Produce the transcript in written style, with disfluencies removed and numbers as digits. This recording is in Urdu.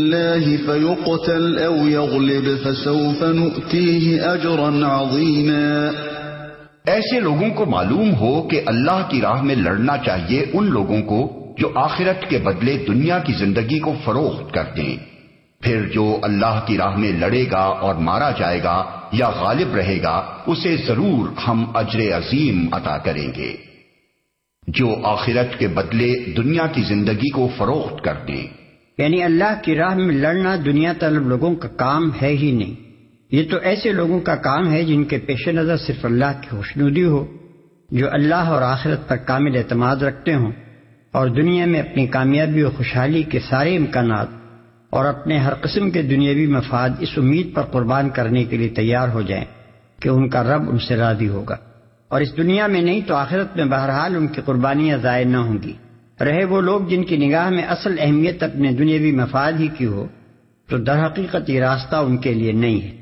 الله فيقتل أو يغلب فسوف نؤتيه أجرا عظيما۔ ایسے لوگوں کو معلوم ہو کہ اللہ کی راہ میں لڑنا چاہیے ان لوگوں کو جو آخرت کے بدلے دنیا کی زندگی کو فروخت کر دیں، پھر جو اللہ کی راہ میں لڑے گا اور مارا جائے گا یا غالب رہے گا اسے ضرور ہم اجر عظیم عطا کریں گے۔ جو آخرت کے بدلے دنیا کی زندگی کو فروخت کر دیں، یعنی اللہ کی راہ میں لڑنا دنیا طلب لوگوں کا کام ہے ہی نہیں، یہ تو ایسے لوگوں کا کام ہے جن کے پیش نظر صرف اللہ کی خوشنودی ہو، جو اللہ اور آخرت پر کامل اعتماد رکھتے ہوں اور دنیا میں اپنی کامیابی و خوشحالی کے سارے امکانات اور اپنے ہر قسم کے دنیاوی مفاد اس امید پر قربان کرنے کے لیے تیار ہو جائیں کہ ان کا رب ان سے راضی ہوگا، اور اس دنیا میں نہیں تو آخرت میں بہرحال ان کی قربانیاں ضائع نہ ہوں گی۔ رہے وہ لوگ جن کی نگاہ میں اصل اہمیت اپنے دنیاوی مفاد ہی کی ہو تو در حقیقت یہ راستہ ان کے لیے نہیں ہے۔